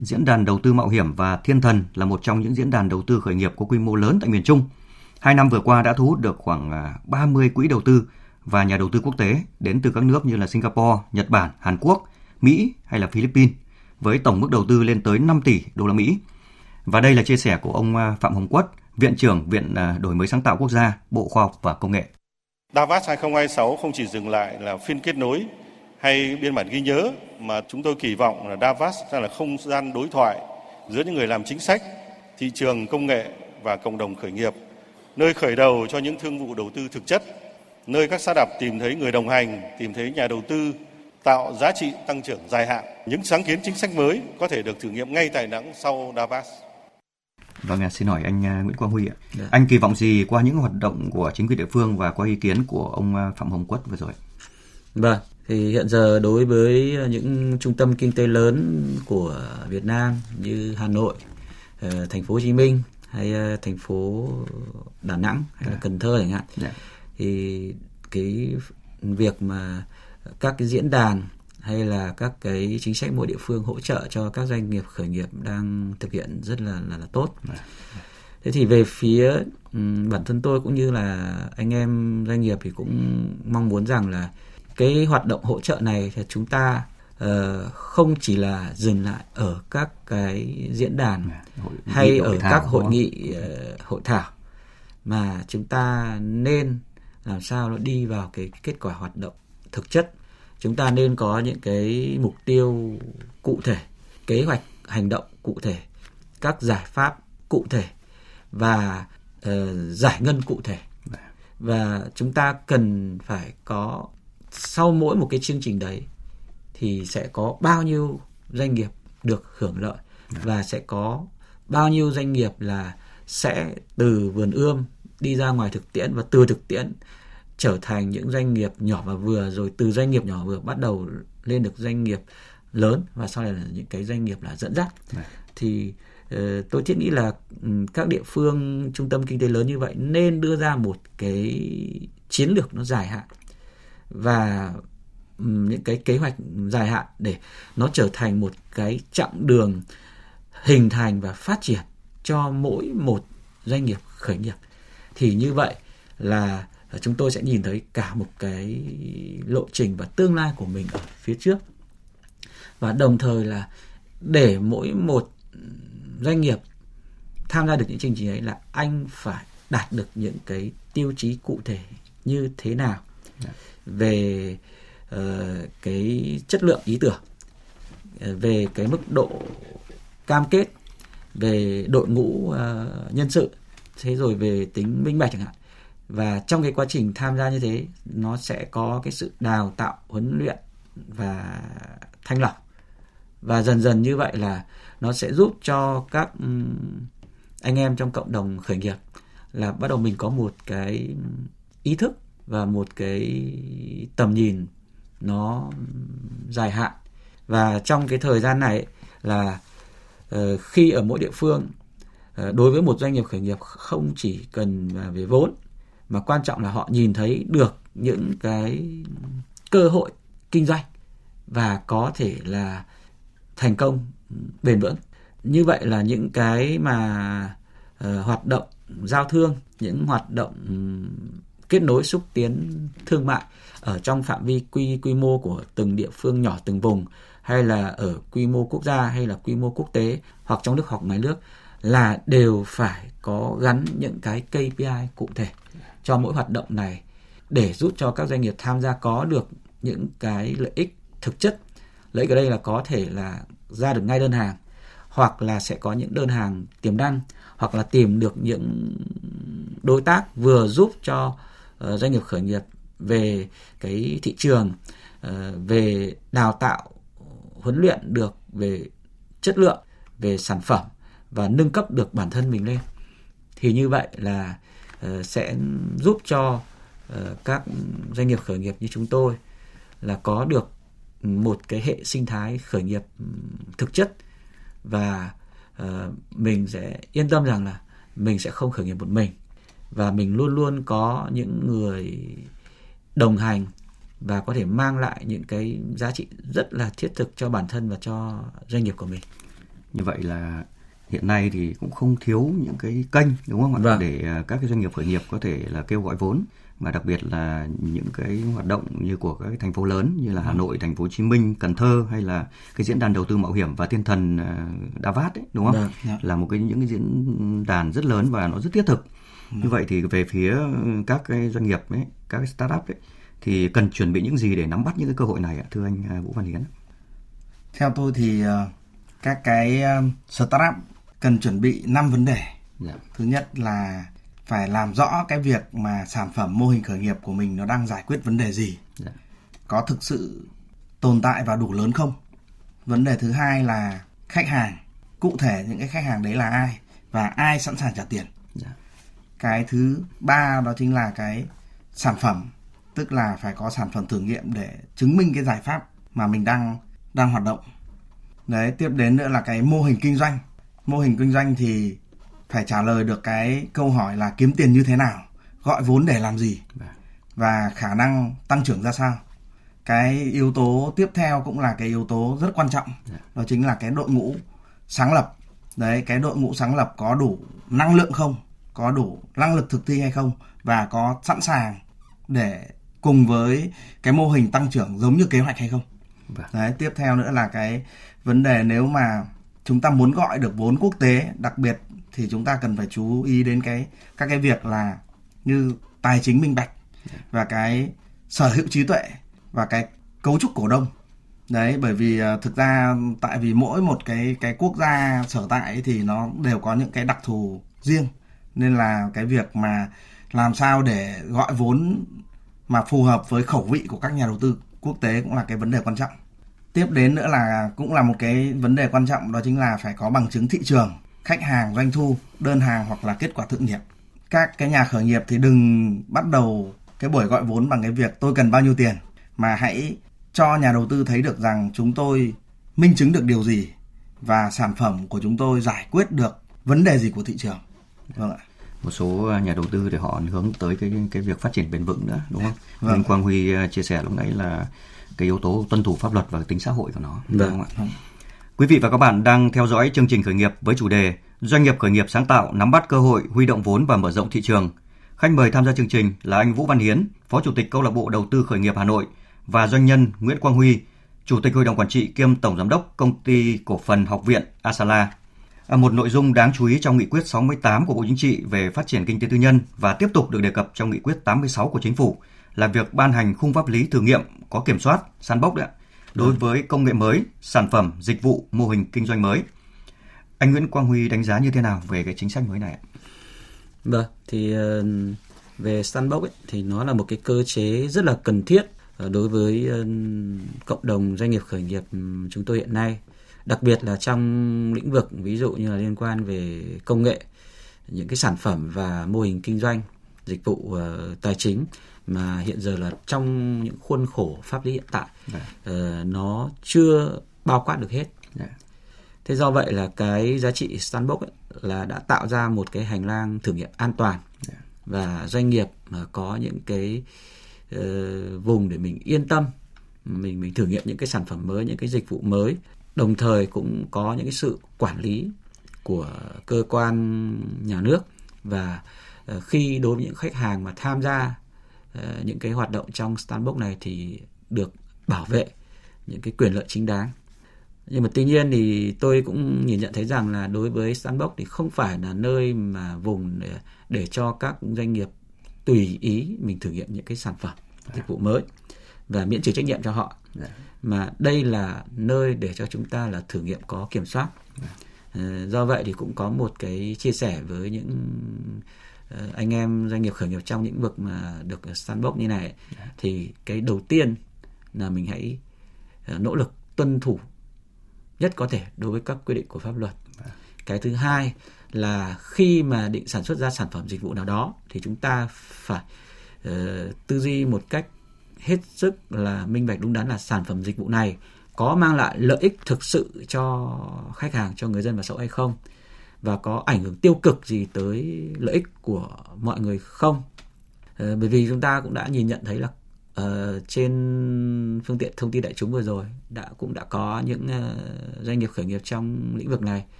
Diễn đàn đầu tư mạo hiểm và Thiên Thần là một trong những diễn đàn đầu tư khởi nghiệp có quy mô lớn tại miền Trung. 2 năm vừa qua đã thu hút được khoảng 30 quỹ đầu tư và nhà đầu tư quốc tế đến từ các nước như là Singapore, Nhật Bản, Hàn Quốc, Mỹ hay là Philippines, với tổng mức đầu tư lên tới 5 tỷ đô la Mỹ. Và đây là chia sẻ của ông Phạm Hồng Quất, Viện trưởng Viện Đổi mới sáng tạo quốc gia, Bộ Khoa học và Công nghệ. Davos 2026 không chỉ dừng lại là phiên kết nối hay biên bản ghi nhớ, mà chúng tôi kỳ vọng là Davos sẽ là không gian đối thoại giữa những người làm chính sách, thị trường công nghệ và cộng đồng khởi nghiệp, nơi khởi đầu cho những thương vụ đầu tư thực chất, nơi các startup tìm thấy người đồng hành, tìm thấy nhà đầu tư, tạo giá trị tăng trưởng dài hạn. Những sáng kiến chính sách mới có thể được thử nghiệm ngay tại Đà Nẵng sau Davos. Vâng, xin hỏi anh Nguyễn Quang Huy ạ. Anh kỳ vọng gì qua những hoạt động của chính quyền địa phương và qua ý kiến của ông Phạm Hồng Quất vừa rồi? Vâng, thì hiện giờ đối với những trung tâm kinh tế lớn của Việt Nam như Hà Nội, thành phố Hồ Chí Minh hay thành phố Đà Nẵng hay là Cần Thơ chẳng hạn, thì cái việc mà các cái diễn đàn hay là các cái chính sách mỗi địa phương hỗ trợ cho các doanh nghiệp khởi nghiệp đang thực hiện rất là tốt. Thế thì về phía bản thân tôi cũng như là anh em doanh nghiệp thì cũng mong muốn rằng là cái hoạt động hỗ trợ này thì chúng ta không chỉ là dừng lại ở các cái diễn đàn hay ở các hội nghị hội thảo, mà chúng ta nên làm sao nó đi vào cái kết quả hoạt động thực chất. Chúng ta nên có những cái mục tiêu cụ thể, kế hoạch hành động cụ thể, các giải pháp cụ thể và giải ngân cụ thể. Và chúng ta cần phải có, sau mỗi một cái chương trình đấy thì sẽ có bao nhiêu doanh nghiệp được hưởng lợi và sẽ có bao nhiêu doanh nghiệp là sẽ từ vườn ươm đi ra ngoài thực tiễn và từ thực tiễn trở thành những doanh nghiệp nhỏ và vừa, rồi từ doanh nghiệp nhỏ và vừa bắt đầu lên được doanh nghiệp lớn và sau này là những cái doanh nghiệp là dẫn dắt. Thì tôi thiết nghĩ là các địa phương, trung tâm kinh tế lớn như vậy nên đưa ra một cái chiến lược nó dài hạn và những cái kế hoạch dài hạn để nó trở thành một cái chặng đường hình thành và phát triển cho mỗi một doanh nghiệp khởi nghiệp. Thì như vậy là chúng tôi sẽ nhìn thấy cả một cái lộ trình và tương lai của mình ở phía trước. Và đồng thời là để mỗi một doanh nghiệp tham gia được những chương trình ấy là anh phải đạt được những cái tiêu chí cụ thể như thế nào về cái chất lượng ý tưởng, về cái mức độ cam kết, về đội ngũ nhân sự, thế rồi về tính minh bạch chẳng hạn. Và trong cái quá trình tham gia như thế, nó sẽ có cái sự đào tạo, huấn luyện và thanh lọc. Và dần dần như vậy là nó sẽ giúp cho các anh em trong cộng đồng khởi nghiệp là bắt đầu mình có một cái ý thức và một cái tầm nhìn nó dài hạn. Và trong cái thời gian này là khi ở mỗi địa phương, đối với một doanh nghiệp khởi nghiệp không chỉ cần về vốn, mà quan trọng là họ nhìn thấy được những cái cơ hội kinh doanh và có thể là thành công bền vững. Như vậy là những cái mà hoạt động giao thương, những hoạt động kết nối xúc tiến thương mại ở trong phạm vi quy mô của từng địa phương nhỏ, từng vùng, hay là ở quy mô quốc gia hay là quy mô quốc tế hoặc trong nước hoặc ngoài nước, là đều phải có gắn những cái KPI cụ thể cho mỗi hoạt động này để giúp cho các doanh nghiệp tham gia có được những cái lợi ích thực chất. Lợi ích ở đây là có thể là ra được ngay đơn hàng, hoặc là sẽ có những đơn hàng tiềm năng, hoặc là tìm được những đối tác vừa giúp cho doanh nghiệp khởi nghiệp về cái thị trường, về đào tạo, huấn luyện được về chất lượng, về sản phẩm và nâng cấp được bản thân mình lên. Thì như vậy là sẽ giúp cho các doanh nghiệp khởi nghiệp như chúng tôi là có được một cái hệ sinh thái khởi nghiệp thực chất, và mình sẽ yên tâm rằng là mình sẽ không khởi nghiệp một mình, và mình luôn luôn có những người đồng hành và có thể mang lại những cái giá trị rất là thiết thực cho bản thân và cho doanh nghiệp của mình. Như vậy là hiện nay thì cũng không thiếu những cái kênh, đúng không ạ? Vâng. Để các cái doanh nghiệp khởi nghiệp có thể là kêu gọi vốn, mà đặc biệt là những cái hoạt động như của các cái thành phố lớn như là Hà Nội, Thành phố Hồ Chí Minh, Cần Thơ, hay là cái diễn đàn đầu tư mạo hiểm và thiên thần Davos ấy, đúng không? Là những cái diễn đàn rất lớn và nó rất thiết thực. Như vậy thì về phía các cái doanh nghiệp ấy, các cái startup ấy, thì cần chuẩn bị những gì để nắm bắt những cái cơ hội này ạ, thưa anh Vũ Văn Hiến? Theo tôi thì các cái startup cần chuẩn bị 5 vấn đề. Thứ nhất là phải làm rõ cái việc mà sản phẩm mô hình khởi nghiệp của mình nó đang giải quyết vấn đề gì, có thực sự tồn tại và đủ lớn không. Vấn đề thứ hai là khách hàng, cụ thể những cái khách hàng đấy là ai và ai sẵn sàng trả tiền. Cái thứ ba đó chính là cái sản phẩm, tức là phải có sản phẩm thử nghiệm để chứng minh cái giải pháp mà mình đang hoạt động. Đấy, tiếp đến nữa là cái mô hình kinh doanh. Mô hình kinh doanh thì phải trả lời được cái câu hỏi là kiếm tiền như thế nào, gọi vốn để làm gì và khả năng tăng trưởng ra sao. Cái yếu tố tiếp theo cũng là cái yếu tố rất quan trọng, đó chính là cái đội ngũ sáng lập. Đấy, cái đội ngũ sáng lập có đủ năng lượng không, có đủ năng lực thực thi hay không, và có sẵn sàng để cùng với cái mô hình tăng trưởng giống như kế hoạch hay không. Đấy, tiếp theo nữa là cái vấn đề nếu mà chúng ta muốn gọi được vốn quốc tế, đặc biệt thì chúng ta cần phải chú ý đến các cái việc là như tài chính minh bạch và cái sở hữu trí tuệ và cái cấu trúc cổ đông. Đấy, bởi vì thực ra tại vì mỗi một cái quốc gia sở tại ấy thì nó đều có những cái đặc thù riêng, nên là cái việc mà làm sao để gọi vốn mà phù hợp với khẩu vị của các nhà đầu tư quốc tế cũng là cái vấn đề quan trọng. Tiếp đến nữa là cũng là một cái vấn đề quan trọng, đó chính là phải có bằng chứng thị trường, khách hàng, doanh thu, đơn hàng hoặc là kết quả thử nghiệm. Các cái nhà khởi nghiệp thì đừng bắt đầu cái buổi gọi vốn bằng cái việc tôi cần bao nhiêu tiền, mà hãy cho nhà đầu tư thấy được rằng chúng tôi minh chứng được điều gì và sản phẩm của chúng tôi giải quyết được vấn đề gì của thị trường. Vâng ạ. Một số nhà đầu tư để họ hướng tới cái việc phát triển bền vững nữa, đúng không? Anh Quang Huy chia sẻ lúc nãy là cái yếu tố tuân thủ pháp luật và tính xã hội của nó, đúng không ạ? Quý vị và các bạn đang theo dõi chương trình khởi nghiệp với chủ đề Doanh nghiệp khởi nghiệp sáng tạo, nắm bắt cơ hội, huy động vốn và mở rộng thị trường. Khách mời tham gia chương trình là anh Vũ Văn Hiến, Phó Chủ tịch Câu lạc bộ Đầu tư Khởi nghiệp Hà Nội, và doanh nhân Nguyễn Quang Huy, Chủ tịch Hội đồng Quản trị kiêm Tổng Giám đốc Công ty Cổ phần Học viện Asala. Một nội dung đáng chú ý trong nghị quyết 68 của Bộ Chính trị về phát triển kinh tế tư nhân và tiếp tục được đề cập trong nghị quyết 86 của Chính phủ là việc ban hành khung pháp lý thử nghiệm có kiểm soát, sandbox đối với công nghệ mới, sản phẩm, dịch vụ, mô hình kinh doanh mới. Anh Nguyễn Quang Huy đánh giá như thế nào về cái chính sách mới này? Vâng, thì về sandbox thì nó là một cái cơ chế rất là cần thiết đối với cộng đồng doanh nghiệp khởi nghiệp chúng tôi hiện nay, đặc biệt là trong lĩnh vực ví dụ như là liên quan về công nghệ, những cái sản phẩm và mô hình kinh doanh, dịch vụ tài chính mà hiện giờ là trong những khuôn khổ pháp lý hiện tại nó chưa bao quát được hết. Thế do vậy là cái giá trị sandbox là đã tạo ra một cái hành lang thử nghiệm an toàn và doanh nghiệp có những cái vùng để mình yên tâm, mình thử nghiệm những cái sản phẩm mới, những cái dịch vụ mới, đồng thời cũng có những cái sự quản lý của cơ quan nhà nước, và khi đối với những khách hàng mà tham gia những cái hoạt động trong sandbox này thì được bảo vệ những cái quyền lợi chính đáng. Nhưng mà tuy nhiên thì tôi cũng nhìn nhận thấy rằng là đối với sandbox thì không phải là nơi mà vùng để cho các doanh nghiệp tùy ý mình thử nghiệm những cái sản phẩm, dịch vụ mới và miễn trừ trách nhiệm cho họ, mà đây là nơi để cho chúng ta là thử nghiệm có kiểm soát. Do vậy thì cũng có một cái chia sẻ với những anh em doanh nghiệp khởi nghiệp trong lĩnh vực mà được sandbox như này, thì cái đầu tiên là mình hãy nỗ lực tuân thủ nhất có thể đối với các quy định của pháp luật. Cái thứ hai là khi mà định sản xuất ra sản phẩm dịch vụ nào đó thì chúng ta phải tư duy một cách hết sức là minh bạch, đúng đắn là sản phẩm dịch vụ này có mang lại lợi ích thực sự cho khách hàng, cho người dân và xã hội hay không, và có ảnh hưởng tiêu cực gì tới lợi ích của mọi người không. Bởi vì chúng ta cũng đã nhìn nhận thấy là trên phương tiện thông tin đại chúng vừa rồi cũng đã có những doanh nghiệp khởi nghiệp trong lĩnh vực này